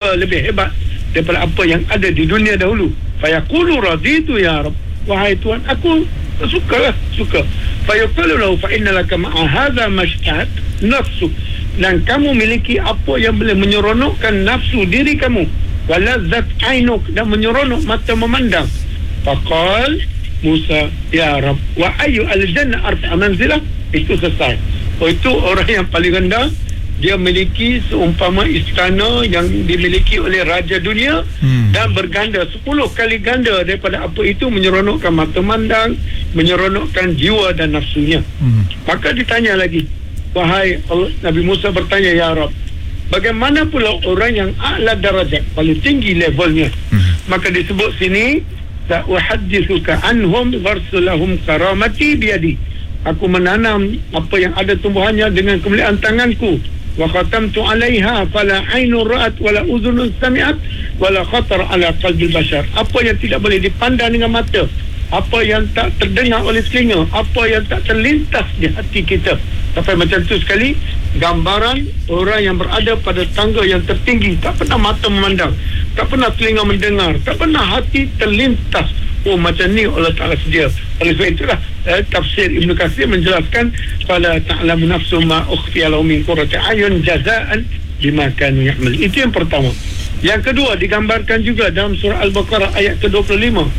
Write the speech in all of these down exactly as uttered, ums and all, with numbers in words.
apa lebih hebat daripada apa yang ada di dunia dahulu. Fayaqulu raditu ya Rabb, wahai Tuhan, aku sukalah, suka. Fayaqulu lahu fa inna laka ma'a hadha mashtahat nafsu, dan kamu miliki apa yang boleh menyeronokkan nafsu diri kamu, walazzat ainuk, dan menyeronok mata memandang. Faqal Musa ya Rabb, wa ayu al-jannah arfa manzilah, itu selesai. Oh, itu orang yang paling rendah, dia memiliki seumpama istana yang dimiliki oleh raja dunia, hmm. dan berganda sepuluh kali ganda daripada apa itu, menyeronokkan mata mandang, menyeronokkan jiwa dan nafsunya. hmm. Maka ditanya lagi, wahai Allah, Nabi Musa bertanya, ya Rabb, bagaimana pula orang yang a'la darajat, paling tinggi levelnya? hmm. Maka disebut sini, sa'uhaddithuka anhum warsulahum karamati biyadi, aku menanam apa yang ada tumbuhannya dengan kemuliaan tanganku. Wa khatamtu 'alaiha fala 'ainun ra'at wala udhunun sami'at wala khatar 'ala qalbi bashar. Apa yang tidak boleh dipandang dengan mata, apa yang tak terdengar oleh telinga, apa yang tak terlintas di hati kita. Sampai macam tu sekali gambaran orang yang berada pada tangga yang tertinggi, tak pernah mata memandang, tak pernah telinga mendengar, tak pernah hati terlintas. Oh, macam ni Allah Ta'ala sedia. Oleh sebab itulah eh, tafsir Ibn Katsir menjelaskan, fala ta'lamu nafsu ma ukhfiya lahum min qurrati a'yun jazaan bima kanu ya'mal. Itu yang pertama. Yang kedua digambarkan juga dalam surah Al-Baqarah ayat ke dua puluh lima.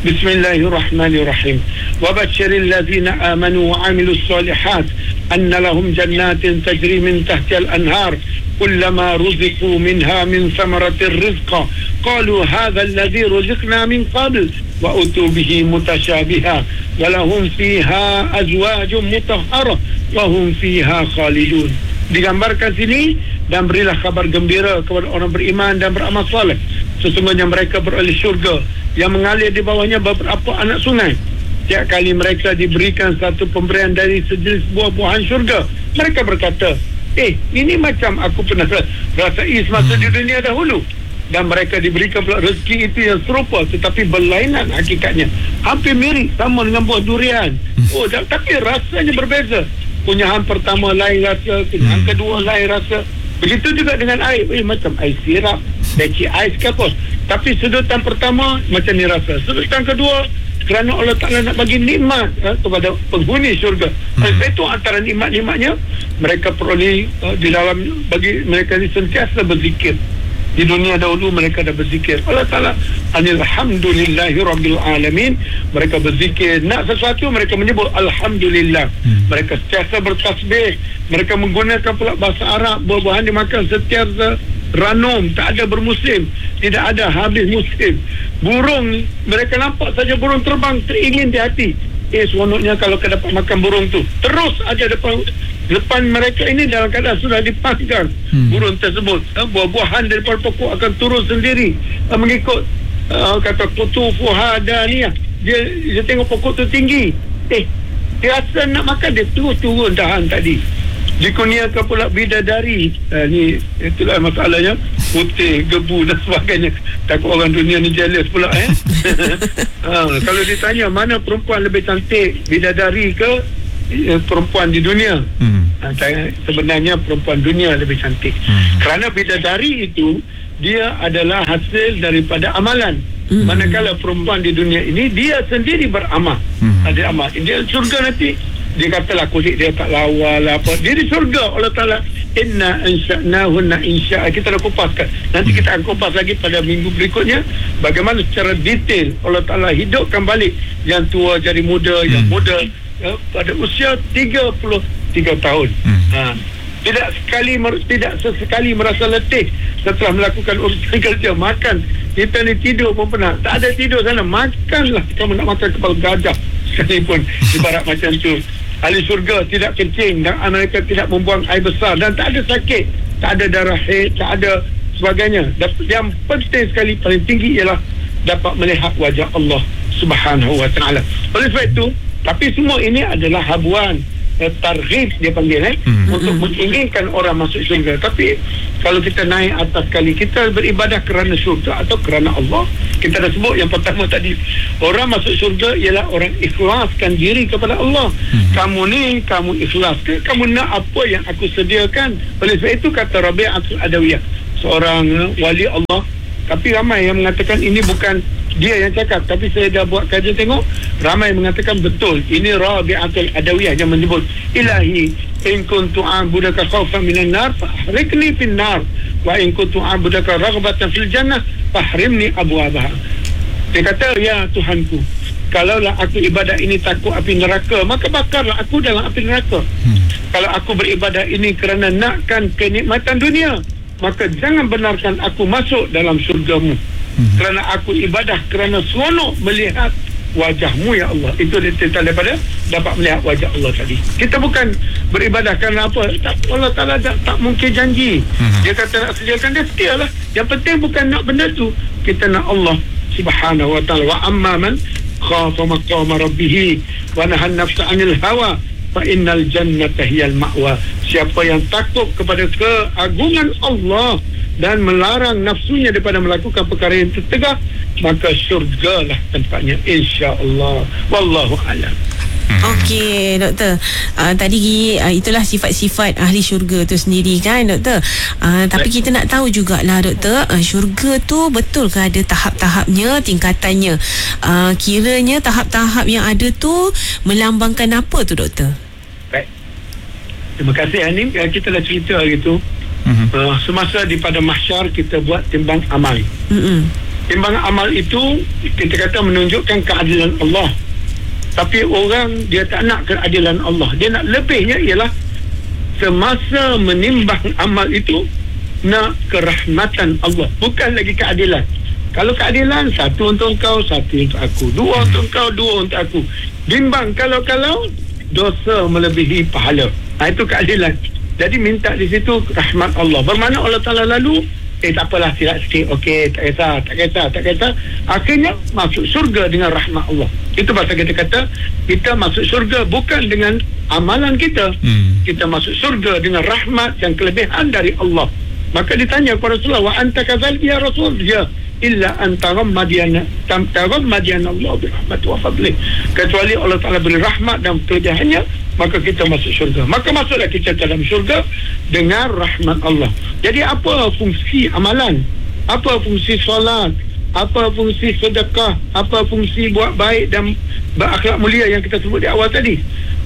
Bismillahirrahmanirrahim. Wa basyiril ladzina amanu wa 'amilus solihat anna lahum jannatin tajri min tahtiha al-anhar kullama ruziqu minha min thamaratir rizqa qalu hadha alladhi ruziqna min qabl wa utu bihi mutasyabiha wa lahum fiha azwajun mutahhara wa hum fiha khalidun. Digambarkan sini, dan berilah kabar gembira kepada orang beriman dan beramal soleh, sesungguhnya mereka beroleh syurga yang mengalir di bawahnya beberapa anak sungai. Setiap kali mereka diberikan satu pemberian dari sejenis buah-buahan syurga, mereka berkata, eh, ini macam aku pernah rasai semasa di dunia dahulu. Dan mereka diberikan pula rezeki itu yang serupa, tetapi berlainan hakikatnya, hampir mirip sama dengan buah durian. Oh, tapi rasanya berbeza. Kunyahan pertama lain rasa, kunyahan kedua lain rasa. Begitu juga dengan air, eh, macam air sirap, leci ais ke apa, tapi sedutan pertama macam ni rasa, sedutan kedua kerana Allah Ta'ala nak bagi nikmat eh, kepada penghuni syurga. hmm. Itu antara nikmat-nikmatnya mereka peroleh uh, di dalam, bagi mereka ni sentiasa berzikir. Di dunia dahulu mereka dah berzikir, Allah Ta'ala alhamdulillahi rabbil alamin, mereka berzikir, nak sesuatu mereka menyebut Alhamdulillah. hmm. Mereka sentiasa bertasbih, mereka menggunakan pula bahasa Arab, buah-buahan dimakan sentiasa ranum, tak ada bermusim, tidak ada habis musim. Burung, mereka nampak saja burung terbang, teringin di hati, eh seronoknya kalau kita dapat makan burung tu. Terus ada depan depan mereka ini dalam keadaan sudah dipaskan hmm. burung tersebut. uh, buah-buahan daripada pokok akan turun sendiri uh, mengikut uh, kata kutufu hadaniyah. Dia, dia tengok pokok tu tinggi, eh dia rasa nak makan, dia terus turun dahan tadi. Dikurniakan pula bidadari, uh, ni itulah masalahnya, putih, gebu dan sebagainya. Takut orang dunia ni jealous pula eh. uh, kalau ditanya mana perempuan lebih cantik, bidadari ke uh, perempuan di dunia, hmm. uh, sebenarnya perempuan dunia lebih cantik. hmm. Kerana bidadari itu dia adalah hasil daripada amalan. hmm. Manakala perempuan di dunia ini dia sendiri beramal. hmm. Ada amal, dia surga nanti. Dia katalah kulit dia tak lawa lah apa, dia di surga. Allah Ta'ala inna insya'nahunna insya'a, kita dah kupaskan. Nanti kita akan kupas lagi pada minggu berikutnya bagaimana secara detail Allah Ta'ala hidupkan balik yang tua jadi muda, hmm. yang muda ya, pada usia tiga puluh tiga tahun. hmm. ha. Tidak sekali tidak sesekali merasa letih setelah melakukan urusan kerja. Makan, kita ni tidur pun pernah, tak ada tidur sana, makanlah. Kamu nak makan kepala gajah sekalipun, ibarat macam tu. Ahli syurga tidak kencing dan mereka tidak membuang air besar dan tak ada sakit, tak ada darah haid, tak ada sebagainya. Yang penting sekali, paling tinggi ialah dapat melihat wajah Allah Subhanahu wa ta'ala. Oleh sebab itu, tapi semua ini adalah habuan, eh, targhib dia panggil eh, hmm. untuk menginginkan orang masuk syurga. Tapi kalau kita naik atas kali, kita beribadah kerana syurga atau kerana Allah. Kita dah sebut yang pertama tadi, orang masuk syurga ialah orang ikhlaskan diri kepada Allah. hmm. Kamu ni, kamu ikhlas ke? Kamu nak apa yang aku sediakan? Oleh sebab itu kata Rabi'atul Adawiyah, seorang uh, wali Allah. Tapi ramai yang mengatakan ini bukan dia yang cakap, tapi saya dah buat kajian tengok, ramai mengatakan betul. Ini Rabi'atul Adawiyah yang menyebut, Ilahi in kuntu a'budaka khawfan minan nar fahrikni fin nar wa in kuntu a'budaka raghbatan fil jannah fahrimni abwabaha. Dia kata, ya Tuhanku, kalaulah aku ibadat ini takut api neraka, maka bakarlah aku dalam api neraka. hmm. Kalau aku beribadat ini kerana nakkan kenikmatan dunia, maka jangan benarkan aku masuk dalam syurgamu. hmm. Kerana aku ibadah kerana seronok melihat wajahmu ya Allah. Itu cerita daripada dapat melihat wajah Allah tadi. Kita bukan beribadah kerana apa, tak, Allah Ta'ala tak, tak mungkin janji. hmm. Dia kata nak sediakan, dia sedialah. Yang penting bukan nak benda tu, kita nak Allah Subhanahu wa ta'ala. Wa amma man khafa maqama rabbih wa nahan nafsa 'anil hawa fa innal jannata hiyal ma'wa. Siapa yang takut kepada keagungan Allah dan melarang nafsunya daripada melakukan perkara yang tercegah, maka syurgalah tempatnya, insya-Allah. Wallahu a'lam. Okey, doktor. Uh, tadi uh, itulah sifat-sifat ahli syurga tu sendiri kan, doktor. Uh, tapi kita nak tahu jugalah, doktor, uh, syurga tu betul ke ada tahap-tahapnya, tingkatannya? Uh, kiranya tahap-tahap yang ada tu melambangkan apa tu, doktor? Baik. Terima kasih Hanim. Kita dah cerita gitu. Uh-huh. Uh, semasa di pada mahsyar kita buat timbang amal. Uh-huh. Timbang amal itu kita kata menunjukkan keadilan Allah. Tapi orang dia tak nak keadilan Allah. Dia nak lebihnya ialah semasa menimbang amal itu nak kerahmatan Allah, bukan lagi keadilan. Kalau keadilan, satu untuk kau, satu untuk aku, dua untuk kau, dua untuk aku. Bimbang kalau-kalau dosa melebihi pahala. Nah, itu keadilan. Jadi minta di situ rahmat Allah. Bermakna Allah Ta'ala lalu Eh tak apalah, silap sikit, okey, tak kisah, tak kisah, tak kisah. Akhirnya masuk syurga dengan rahmat Allah. Itu pasal kita kata kita masuk syurga bukan dengan amalan kita. hmm. Kita masuk syurga dengan rahmat dan kelebihan dari Allah. Maka ditanya kepada Rasulullah, wa anta kadzalik ya Rasul? Ya, illa anta rammadiyana tam tarammadiyana Allah bi rahmati wa fadli. Kecuali Allah Ta'ala beri rahmat dan kelebihannya, maka kita masuk syurga. Maka masuklah kita dalam syurga dengan rahmat Allah. Jadi apa fungsi amalan? Apa fungsi solat? Apa fungsi sedekah? Apa fungsi buat baik dan berakhlak mulia yang kita sebut di awal tadi?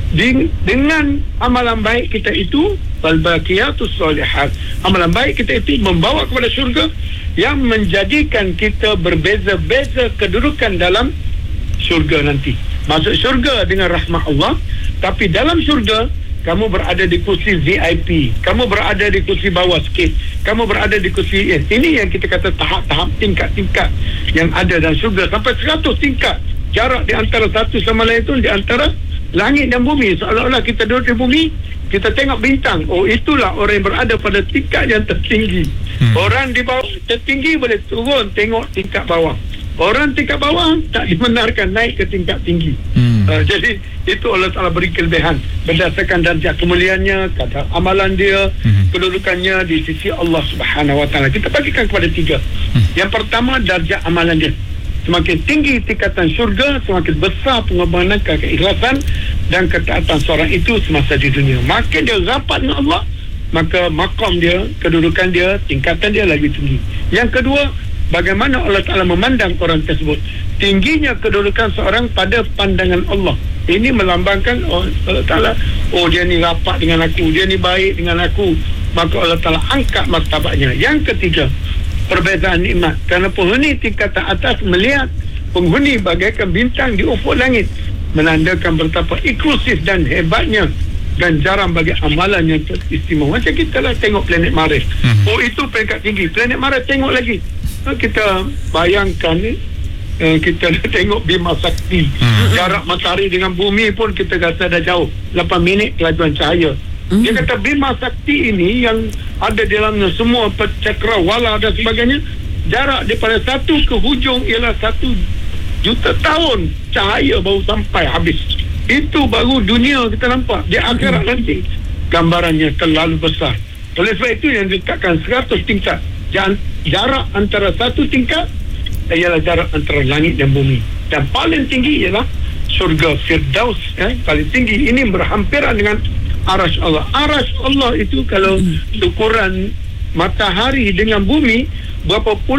Dengan amalan baik kita itu, al-baqiyatus shalihat, amalan baik kita itu membawa kepada syurga yang menjadikan kita berbeza-beza kedudukan dalam syurga nanti. Masuk syurga dengan rahmat Allah, tapi dalam syurga kamu berada di kursi V I P, kamu berada di kursi bawah sikit, kamu berada di kursi eh, ini yang kita kata tahap-tahap, tingkat-tingkat yang ada dalam syurga, sampai seratus tingkat jarak di antara satu sama lain itu, di antara langit dan bumi. Seolah-olah kita duduk di bumi, kita tengok bintang. Oh, itulah orang yang berada pada tingkat yang tertinggi. hmm. Orang di bawah tertinggi boleh turun tengok tingkat bawah. Orang tingkat bawah tak dibenarkan naik ke tingkat tinggi. hmm. uh, Jadi itu Allah Ta'ala beri kelebihan berdasarkan darjah kemuliaannya, kadar amalan dia, hmm. kedudukannya di sisi Allah Subhanahu Wa Ta'ala. Kita bagikan kepada tiga. hmm. Yang pertama, darjah amalan dia. Semakin tinggi tingkatan syurga, semakin besar pengorbanan, keikhlasan dan ketaatan seorang itu semasa di dunia. Makin dia rapat dengan Allah, maka maqam dia, kedudukan dia, tingkatan dia lagi tinggi. Yang kedua, bagaimana Allah Ta'ala memandang orang tersebut. Tingginya kedudukan seorang pada pandangan Allah. Ini melambangkan oh, Allah Ta'ala, oh dia ni rapat dengan aku, dia ni baik dengan aku, maka Allah Ta'ala angkat martabatnya. Yang ketiga, perbezaan nikmat. Kerana penghuni tingkatan atas melihat penghuni bagaikan bintang di ufuk langit, menandakan betapa inklusif dan hebatnya dan jarang bagi amalan yang istimewa. Macam kita lah tengok planet Mars. hmm. Oh, itu peringkat tinggi. Planet Mars tengok lagi. Kita bayangkan ni, kita tengok Bima Sakti. hmm. Jarak matahari dengan bumi pun kita rasa dah jauh, lapan minit kelajuan cahaya. Hmm. Dia kata Bima Sakti ini yang ada di dalamnya semua cakrawala dan sebagainya, jarak daripada satu ke hujung ialah satu juta tahun cahaya baru sampai habis. Itu baru dunia kita nampak. Di akhirat hmm. nanti gambarannya terlalu besar. Oleh sebab itu yang diletakkan seratus tingkat. Jarak antara satu tingkat ialah jarak antara langit dan bumi. Dan paling tinggi ialah surga Firdaus, eh? paling tinggi. Ini berhampiran dengan Arash Allah. Arash Allah itu kalau ukuran matahari dengan bumi berapa puluh